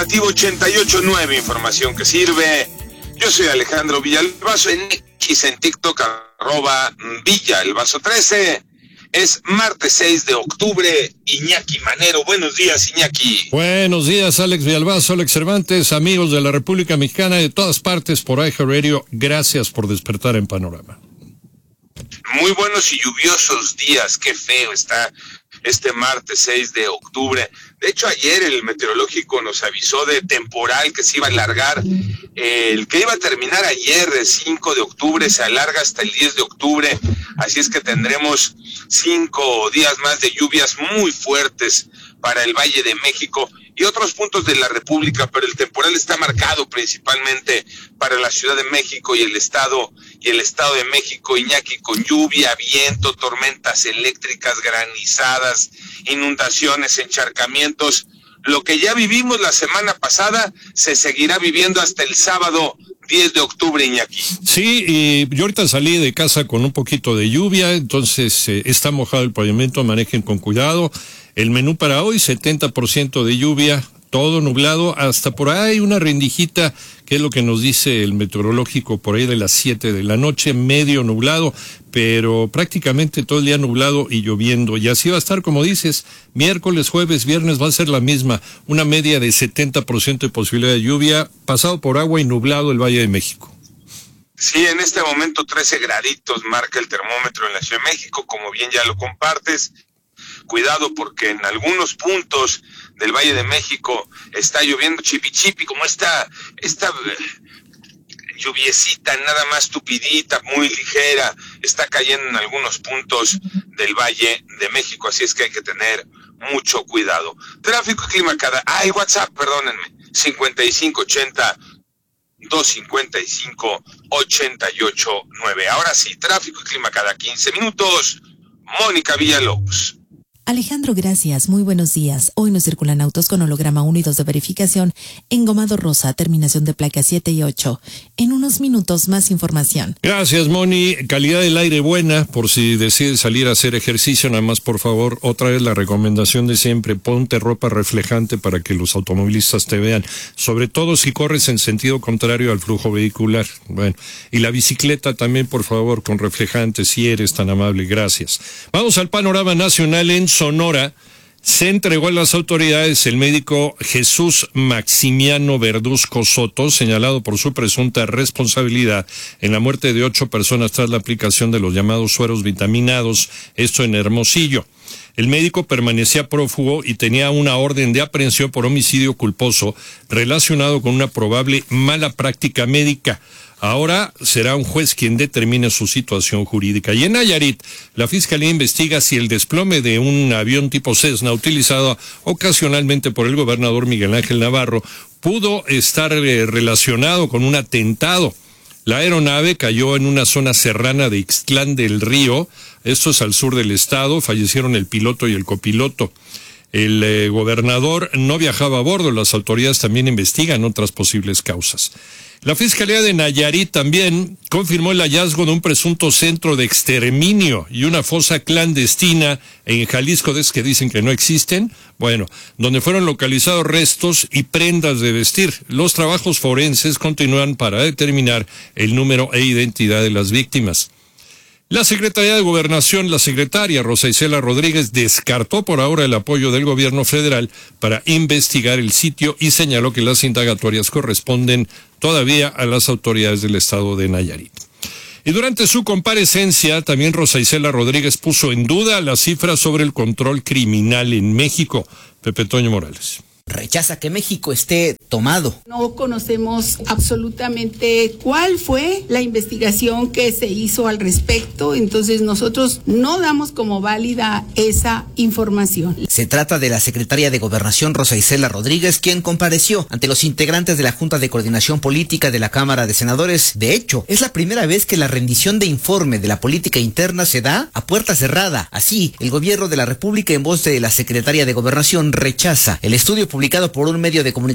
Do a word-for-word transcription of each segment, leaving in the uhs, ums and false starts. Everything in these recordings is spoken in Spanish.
informativo ochenta y ocho punto nueve, información que sirve. Yo soy Alejandro Villalbazo, en X, en TikTok, arroba Villalbazo trece. Es martes seis de octubre. Iñaki Manero, buenos días, Iñaki. Buenos días, Alex Villalbazo, Alex Cervantes, amigos de la República Mexicana y de todas partes por iHeartRadio. Gracias por despertar en Panorama. Muy buenos y lluviosos días, qué feo está este martes seis de octubre. De hecho, ayer el meteorológico nos avisó de temporal que se iba a alargar. Eh, el que iba a terminar ayer, el cinco de octubre, se alarga hasta el diez de octubre. Así es que tendremos cinco días más de lluvias muy fuertes para el Valle de México y otros puntos de la República, pero el temporal está marcado principalmente para la Ciudad de México y el Estado y el Estado de México, Iñaki, con lluvia, viento, tormentas eléctricas, granizadas, inundaciones, encharcamientos. Lo que ya vivimos la semana pasada se seguirá viviendo hasta el sábado diez de octubre, Iñaki. Sí, y yo ahorita salí de casa con un poquito de lluvia, entonces eh, está mojado el pavimento, manejen con cuidado. El menú para hoy, setenta por ciento de lluvia, todo nublado, hasta por ahí una rendijita, que es lo que nos dice el meteorológico, por ahí de las siete de la noche, medio nublado, pero prácticamente todo el día nublado y lloviendo. Y así va a estar, como dices, miércoles, jueves, viernes va a ser la misma, una media de setenta por ciento de posibilidad de lluvia, pasado por agua y nublado el Valle de México. Sí, en este momento trece graditos marca el termómetro en la Ciudad de México, como bien ya lo compartes. Cuidado porque en algunos puntos del Valle de México está lloviendo chipi chipi, como esta, esta lluviecita nada más tupidita, muy ligera, está cayendo en algunos puntos del Valle de México, así es que hay que tener mucho cuidado. Tráfico y clima cada... Ay, WhatsApp, perdónenme, cincuenta y cinco ochenta, doscientos cincuenta y cinco, ochenta y ocho nueve. Ahora sí, tráfico y clima cada quince minutos. Mónica Villalobos. Alejandro, gracias. Muy buenos días. Hoy nos circulan autos con holograma uno y dos de verificación, engomado rosa, terminación de placa siete y ocho. En unos minutos más información. Gracias, Moni. Calidad del aire buena, por si decides salir a hacer ejercicio, nada más por favor, otra vez la recomendación de siempre, ponte ropa reflejante para que los automovilistas te vean, sobre todo si corres en sentido contrario al flujo vehicular. Bueno, y la bicicleta también, por favor, con reflejante, si eres tan amable, gracias. Vamos al panorama nacional. En Sonora se entregó a las autoridades el médico Jesús Maximiano Verduzco Soto, señalado por su presunta responsabilidad en la muerte de ocho personas tras la aplicación de los llamados sueros vitaminados, esto en Hermosillo. El médico permanecía prófugo y tenía una orden de aprehensión por homicidio culposo relacionado con una probable mala práctica médica. Ahora será un juez quien determine su situación jurídica. Y en Nayarit, la Fiscalía investiga si el desplome de un avión tipo Cessna utilizado ocasionalmente por el gobernador Miguel Ángel Navarro pudo estar eh, relacionado con un atentado. La aeronave cayó en una zona serrana de Ixtlán del Río, esto es al sur del estado, fallecieron el piloto y el copiloto. El eh, gobernador no viajaba a bordo, las autoridades también investigan otras posibles causas. La Fiscalía de Nayarit también confirmó el hallazgo de un presunto centro de exterminio y una fosa clandestina en Jalisco, de esos que dicen que no existen, bueno, donde fueron localizados restos y prendas de vestir. Los trabajos forenses continúan para determinar el número e identidad de las víctimas. La Secretaría de Gobernación, la secretaria Rosa Isela Rodríguez, descartó por ahora el apoyo del gobierno federal para investigar el sitio y señaló que las indagatorias corresponden todavía a las autoridades del estado de Nayarit. Y durante su comparecencia, también Rosa Isela Rodríguez puso en duda las cifras sobre el control criminal en México. Pepe Toño Morales. Rechaza que México esté tomado. No conocemos absolutamente cuál fue la investigación que se hizo al respecto, entonces nosotros no damos como válida esa información. Se trata de la secretaria de Gobernación Rosa Isela Rodríguez, quien compareció ante los integrantes de la Junta de Coordinación Política de la Cámara de Senadores. De hecho, es la primera vez que la rendición de informe de la política interna se da a puerta cerrada. Así, el gobierno de la República, en voz de la secretaria de Gobernación, rechaza el estudio publicado por un medio de comunicación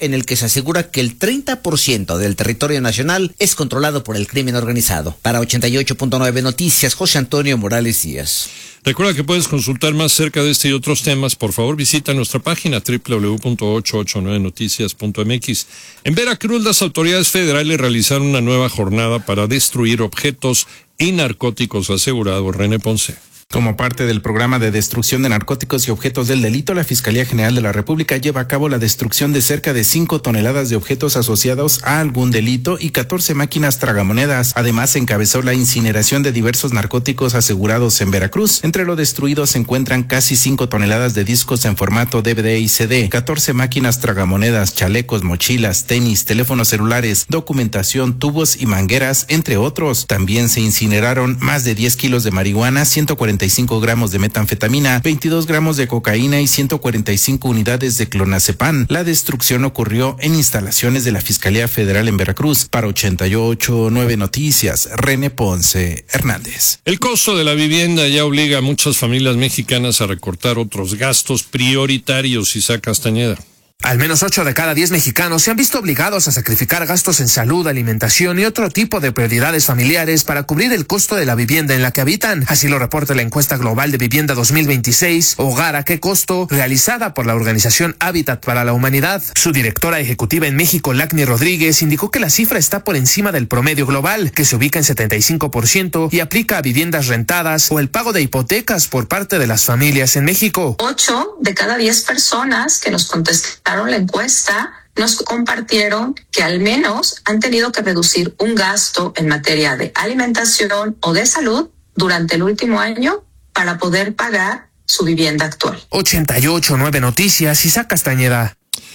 en el que se asegura que el treinta por ciento del territorio nacional es controlado por el crimen organizado. Para ochenta y ocho punto nueve Noticias, José Antonio Morales Díaz. Recuerda que puedes consultar más cerca de este y otros temas. Por favor, visita nuestra página doble u doble u doble u punto ochocientos ochenta y nueve noticias punto m x. En Veracruz, las autoridades federales realizaron una nueva jornada para destruir objetos y narcóticos asegurados. René Ponce. Como parte del programa de destrucción de narcóticos y objetos del delito, la Fiscalía General de la República lleva a cabo la destrucción de cerca de cinco toneladas de objetos asociados a algún delito y catorce máquinas tragamonedas. Además, se encabezó la incineración de diversos narcóticos asegurados en Veracruz. Entre lo destruido se encuentran casi cinco toneladas de discos en formato D V D y C D, catorce máquinas tragamonedas, chalecos, mochilas, tenis, teléfonos celulares, documentación, tubos y mangueras, entre otros. También se incineraron más de diez kilos de marihuana, ciento cuarenta y cinco gramos de metanfetamina, veintidós gramos de cocaína y ciento cuarenta y cinco unidades de clonazepam. La destrucción ocurrió en instalaciones de la Fiscalía Federal en Veracruz. Para ochenta y ocho punto nueve Noticias, René Ponce Hernández. El costo de la vivienda ya obliga a muchas familias mexicanas a recortar otros gastos prioritarios. Isaac Castañeda. Al menos ocho de cada diez mexicanos se han visto obligados a sacrificar gastos en salud, alimentación y otro tipo de prioridades familiares para cubrir el costo de la vivienda en la que habitan. Así lo reporta la encuesta global de vivienda dos mil veintiséis, Hogar a qué costo, realizada por la organización Hábitat para la Humanidad. Su directora ejecutiva en México, Lacny Rodríguez, indicó que la cifra está por encima del promedio global, que se ubica en setenta y cinco por ciento y aplica a viviendas rentadas o el pago de hipotecas por parte de las familias en México. Ocho de cada diez personas que nos contestaron la encuesta nos compartieron que al menos han tenido que reducir un gasto en materia de alimentación o de salud durante el último año para poder pagar su vivienda actual. ochenta y ocho punto nueve Noticias, Isaac Castañeda.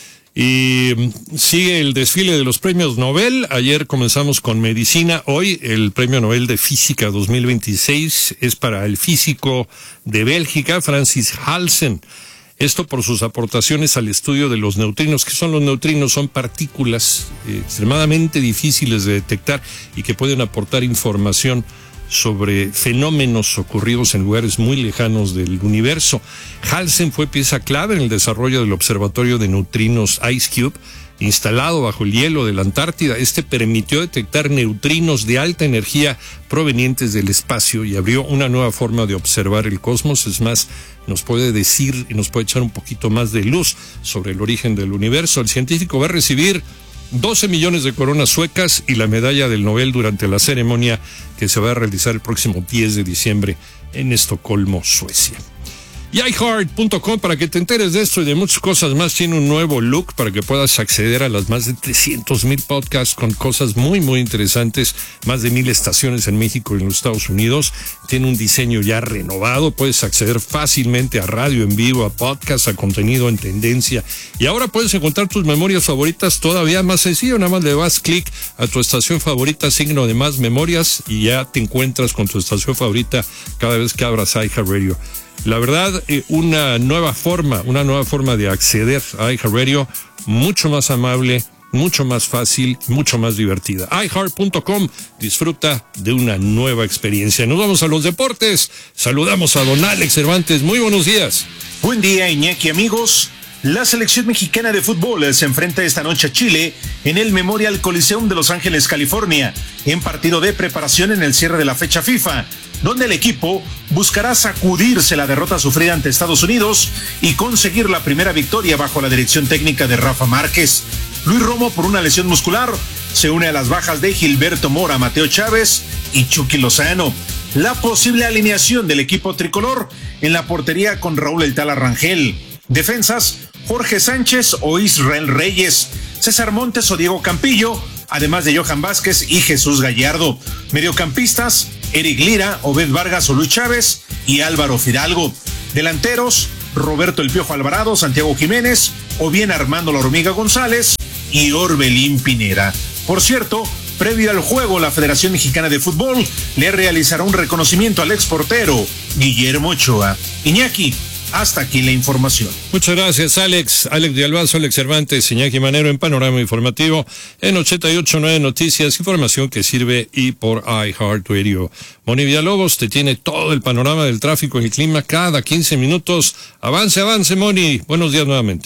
Y sigue el desfile de los premios Nobel. Ayer comenzamos con medicina. Hoy el premio Nobel de Física dos mil veintiséis es para el físico de Bélgica, Francis Halsen. Esto por sus aportaciones al estudio de los neutrinos. ¿Qué son los neutrinos? Son partículas eh, extremadamente difíciles de detectar y que pueden aportar información sobre fenómenos ocurridos en lugares muy lejanos del universo. Halsen fue pieza clave en el desarrollo del observatorio de neutrinos IceCube, instalado bajo el hielo de la Antártida. Este permitió detectar neutrinos de alta energía provenientes del espacio y abrió una nueva forma de observar el cosmos. Es más, nos puede decir y nos puede echar un poquito más de luz sobre el origen del universo. El científico va a recibir doce millones de coronas suecas y la medalla del Nobel durante la ceremonia que se va a realizar el próximo diez de diciembre en Estocolmo, Suecia. Y iHeart punto com, para que te enteres de esto y de muchas cosas más, tiene un nuevo look para que puedas acceder a las más de trescientos mil podcasts con cosas muy, muy interesantes, más de mil estaciones en México y en los Estados Unidos. Tiene un diseño ya renovado, puedes acceder fácilmente a radio en vivo, a podcast, a contenido en tendencia. Y ahora puedes encontrar tus memorias favoritas todavía más sencillo, nada más le das clic a tu estación favorita, signo de más memorias, y ya te encuentras con tu estación favorita cada vez que abras iHeartRadio. La verdad, eh, una nueva forma, una nueva forma de acceder a iHeartRadio, mucho más amable, mucho más fácil, mucho más divertida. iHeart punto com, disfruta de una nueva experiencia. Nos vamos a los deportes. Saludamos a don Alex Cervantes. Muy buenos días. Buen día, Iñaki, amigos. La selección mexicana de fútbol se enfrenta esta noche a Chile en el Memorial Coliseum de Los Ángeles, California, en partido de preparación en el cierre de la fecha FIFA, donde el equipo buscará sacudirse la derrota sufrida ante Estados Unidos y conseguir la primera victoria bajo la dirección técnica de Rafa Márquez. Luis Romo, por una lesión muscular, se une a las bajas de Gilberto Mora, Mateo Chávez y Chucky Lozano. La posible alineación del equipo tricolor en la portería con Raúl El Tala Rangel. Defensas, Jorge Sánchez o Israel Reyes, César Montes o Diego Campillo, además de Johan Vázquez y Jesús Gallardo. Mediocampistas, Eric Lira, Obed Vargas o Luis Chávez y Álvaro Fidalgo. Delanteros, Roberto El Piojo Alvarado, Santiago Jiménez o bien Armando La Hormiga González y Orbelín Pineda. Por cierto, previo al juego, la Federación Mexicana de Fútbol le realizará un reconocimiento al exportero Guillermo Ochoa. Iñaki, hasta aquí la información. Muchas gracias, Alex. Alex de Albazo, Alex Cervantes, Iñaki Manero en Panorama Informativo en ochenta y ocho punto nueve Noticias, información que sirve y por iHeartRadio. Moni Villalobos te tiene todo el panorama del tráfico y el clima cada quince minutos. Avance, avance, Moni. Buenos días nuevamente.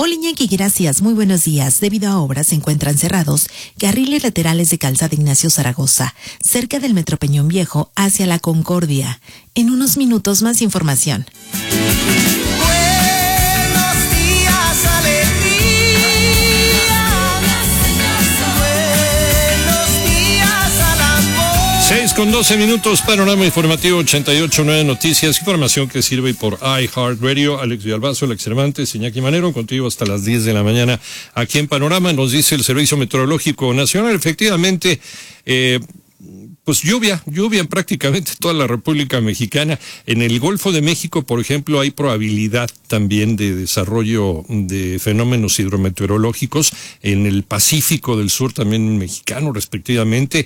Hola Iñaki, gracias. Muy buenos días. Debido a obras se encuentran cerrados carriles laterales de Calzada Ignacio Zaragoza, cerca del Metro Peñón Viejo, hacia La Concordia. En unos minutos más información. seis con doce minutos, panorama informativo ochenta y ocho punto nueve Noticias, información que sirve por iHeartRadio. Alex Villalbazo, Alex Cervantes, Iñaki Manero, contigo hasta las diez de la mañana aquí en Panorama. Nos dice el Servicio Meteorológico Nacional, efectivamente, eh, pues lluvia, lluvia en prácticamente toda la República Mexicana. En el Golfo de México, por ejemplo, hay probabilidad también de desarrollo de fenómenos hidrometeorológicos. En el Pacífico del Sur, también mexicano, respectivamente.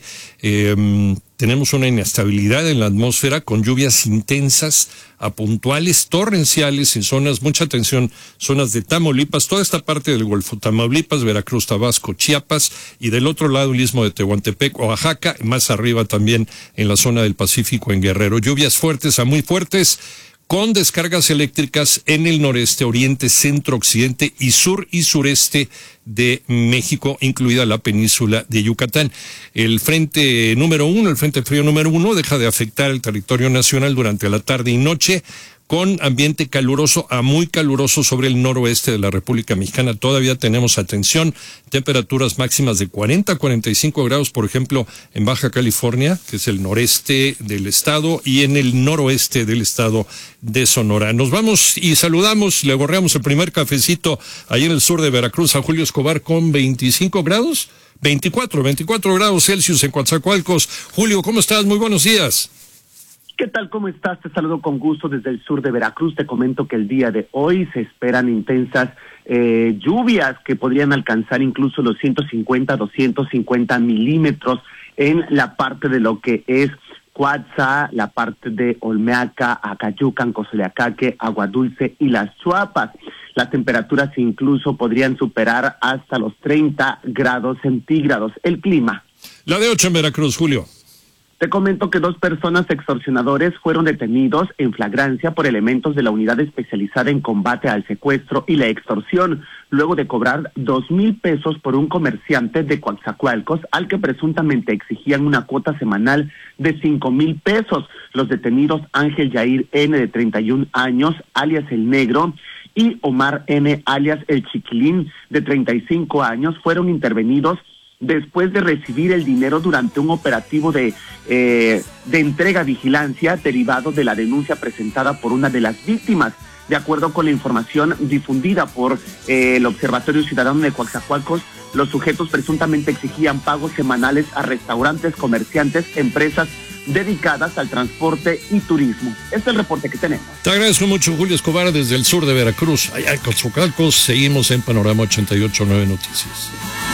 Eh, tenemos una inestabilidad en la atmósfera con lluvias intensas a puntuales, torrenciales en zonas, mucha atención, zonas de Tamaulipas, toda esta parte del Golfo, Tamaulipas, Veracruz, Tabasco, Chiapas, y del otro lado el istmo de Tehuantepec, Oaxaca, más arriba también en la zona del Pacífico, en Guerrero. Lluvias fuertes a muy fuertes, con descargas eléctricas en el noreste, oriente, centro, occidente y sur y sureste de México, incluida la península de Yucatán. El frente número uno, el frente frío número uno, deja de afectar el territorio nacional durante la tarde y noche, con ambiente caluroso a muy caluroso sobre el noroeste de la República Mexicana. Todavía tenemos, atención, temperaturas máximas de cuarenta a cuarenta y cinco grados, por ejemplo, en Baja California, que es el noreste del estado, y en el noroeste del estado de Sonora. Nos vamos y saludamos, le gorreamos el primer cafecito ahí en el sur de Veracruz a Julio Escobar con veinticinco grados, veinticuatro, veinticuatro grados Celsius en Coatzacoalcos. Julio, ¿cómo estás? Muy buenos días. ¿Qué tal? ¿Cómo estás? Te saludo con gusto desde el sur de Veracruz. Te comento que el día de hoy se esperan intensas eh, lluvias que podrían alcanzar incluso los ciento cincuenta, doscientos cincuenta milímetros en la parte de lo que es Coatza, la parte de Olmeaca, Acayucan, Cozoleacaque, Agua Dulce y Las Chuapas. Las temperaturas incluso podrían superar hasta los treinta grados centígrados. El clima. La de ocho en Veracruz, Julio. Te comento que dos personas extorsionadores fueron detenidos en flagrancia por elementos de la unidad especializada en combate al secuestro y la extorsión, luego de cobrar dos mil pesos por un comerciante de Coatzacoalcos al que presuntamente exigían una cuota semanal de cinco mil pesos. Los detenidos Ángel Yair N, de treinta y un años, alias El Negro, y Omar N, alias El Chiquilín, de treinta y cinco años, fueron intervenidos después de recibir el dinero durante un operativo de eh, de entrega vigilancia derivado de la denuncia presentada por una de las víctimas. De acuerdo con la información difundida por eh, el Observatorio Ciudadano de Coatzacoalcos, los sujetos presuntamente exigían pagos semanales a restaurantes, comerciantes, empresas dedicadas al transporte y turismo. Este es el reporte que tenemos. Te agradezco mucho, Julio Escobar, desde el sur de Veracruz. Allá en Coatzacoalcos, seguimos en Panorama ochenta y ocho punto nueve Noticias.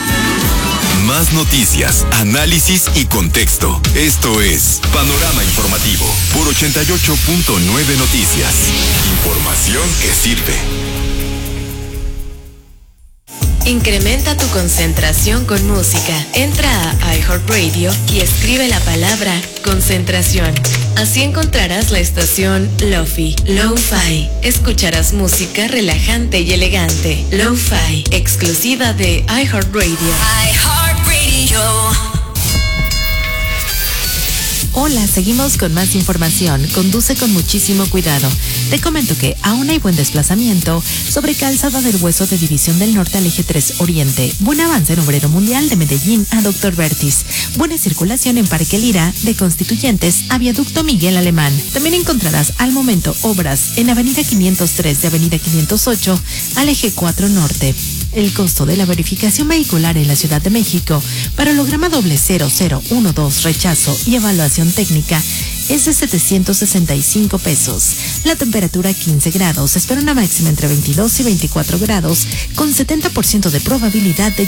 Más noticias, análisis y contexto. Esto es Panorama Informativo por ochenta y ocho punto nueve Noticias. Información que sirve. Incrementa tu concentración con música. Entra a iHeartRadio y escribe la palabra concentración. Así encontrarás la estación Lo-Fi, Lo-Fi. Escucharás música relajante y elegante. Lo-Fi, exclusiva de iHeartRadio. iHeartRadio. Hola, seguimos con más información. Conduce con muchísimo cuidado. Te comento que aún hay buen desplazamiento sobre Calzada del Hueso de División del Norte al Eje tres Oriente. Buen avance en Obrero Mundial de Medellín a Doctor Vertis. Buena circulación en Parque Lira de Constituyentes a Viaducto Miguel Alemán. También encontrarás al momento obras en Avenida quinientos tres de Avenida quinientos ocho al Eje cuatro Norte. El costo de la verificación vehicular en la Ciudad de México para holograma doble cero cero uno dos rechazo y evaluación técnica es de setecientos sesenta y cinco pesos. La temperatura quince grados, espera una máxima entre veintidós y veinticuatro grados con setenta por ciento de probabilidad de